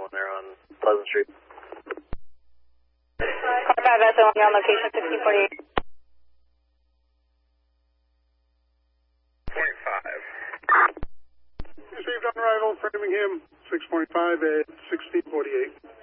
when they're on Pleasant Street. Car 5 SO1, you're on location 1648. 25. Received on arrival, Framingham, 6.5 at 1648.